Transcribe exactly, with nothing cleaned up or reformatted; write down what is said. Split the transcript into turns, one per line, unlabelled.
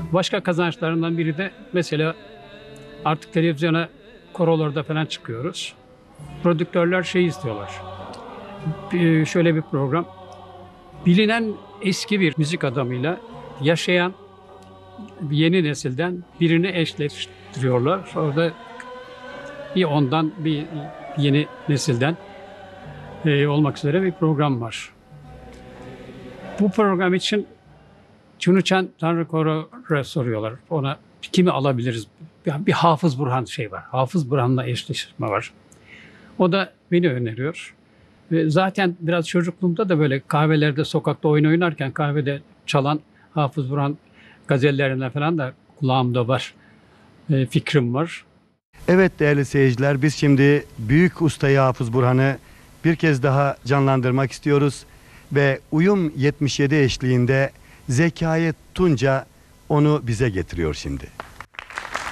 Başka kazançlarından biri de mesela artık televizyona, korolarda falan çıkıyoruz. Prodüktörler şey istiyorlar. Bir- Şöyle bir program. Bilinen eski bir müzik adamıyla yaşayan yeni nesilden birini eşleştiriyorlar. Orada bir ondan bir yeni nesilden e, olmak üzere bir program var. Bu program için Çunuçan Tanrı Koror'a soruyorlar. Ona kimi alabiliriz? Bir, bir Hafız Burhan şey var. Hafız Burhan'la eşleşme var. O da beni öneriyor. Ve zaten biraz çocukluğumda da böyle kahvelerde, sokakta oyun oynarken kahvede çalan Hafız Burhan gazellerinden falan da kulağımda var. E, fikrim var.
Evet değerli seyirciler, biz şimdi büyük ustayı Hafız Burhan'ı bir kez daha canlandırmak istiyoruz. Ve Uyum yetmiş yedi eşliğinde Zekai Tunca onu bize getiriyor şimdi.